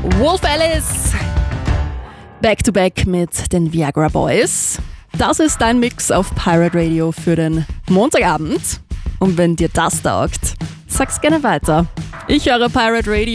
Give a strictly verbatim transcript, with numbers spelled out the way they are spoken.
Wolf Alice. Back to back mit den Viagra Boys. Das ist dein Mix auf Pirate Radio für den Montagabend. Und wenn dir das taugt, sag's gerne weiter. Ich höre Pirate Radio.